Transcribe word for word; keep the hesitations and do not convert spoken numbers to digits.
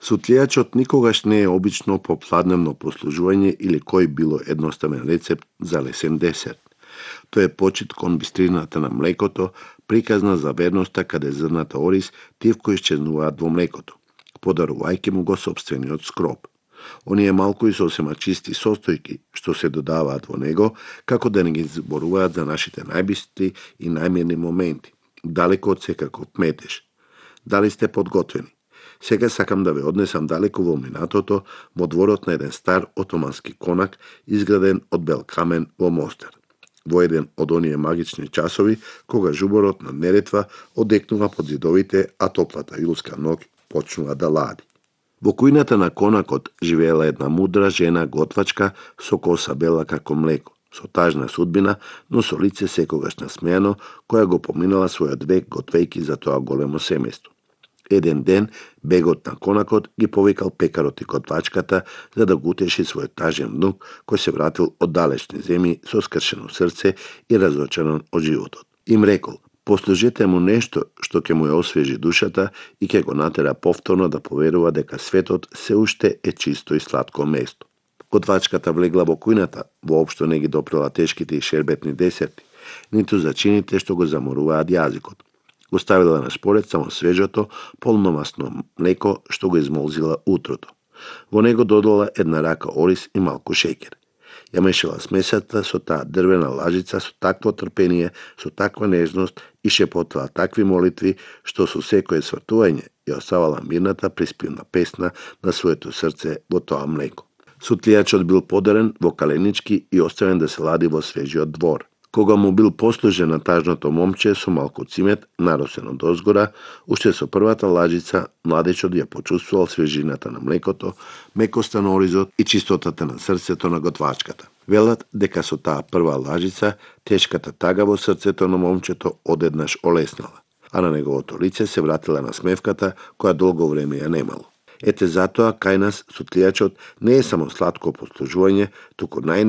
Сутлијачот никогаш не е обично попладневно послужување или кој било едноставен рецепт за лесен десерт. Тој е почит кон бистрината на млекото, приказна за верноста каде зрната ориз тивко исчезнуваат во млекото, подарувајќи му го собствениот скроб. Оние малку и сосема чисти состојки што се додаваат во него, како да не ги зборуваат за нашите најбистри и најмирни моменти, далеко од секаков метеж. Дали сте подготвени? Сега сакам да ве однесам далеко во минатото, во дворот на еден стар отомански конак, изграден од бел камен во Мостар. Во еден од оние магични часови, кога жуборот на Неретва одекнува под зидовите, а топлата јулска ноќ почнува да лади. Во кујната на конакот живеела една мудра жена готвачка со коса бела како млеко, со тажна судбина, но со лице секогаш насмејано, која го поминала својот век готвејки за тоа големо семејство. Еден ден бегот на конакот ги повикал пекарот и готвачката за да го утеши својот тажен внук кој се вратил од далечни земји со скршено срце и разочаран од животот. Им рекол: послужете му нешто што ќе му ја освежи душата и ќе го натера повторно да поверува дека светот се уште е чисто и сладко место. Готвачката влегла во кујната, воопшто не ги допрела тешките и шербетни десерти, ниту зачините што го заморуваат јазикот. Го ставила на шпоред само свежото, полномасно млеко што го измолзила утрото. Во него додала една рака ориз и малку шеќер. Ја мешала смесата со таа дрвена лажица со такво трпение, со таква нежност и шепотала такви молитви, што со секое свртување ја оставала мирната приспивна песна на своето срце во тоа млеко. Сутлијачот бил подарен во каленички и оставен да се лади во свежиот двор. Кога му бил послужен на тажното момче со малку цимет, наросен од озгора, уште со првата лажица, младечот ја почувствувал свежината на млекото, мекоста на оризот и чистотата на срцето на готвачката. Велат дека со таа прва лажица, тешката тага во срцето на момчето одеднаш олеснала, а на неговото лице се вратила насмевката која долго време ја немало. Ете затоа кај нас сутлијачот не е само сладко послужување, туку нај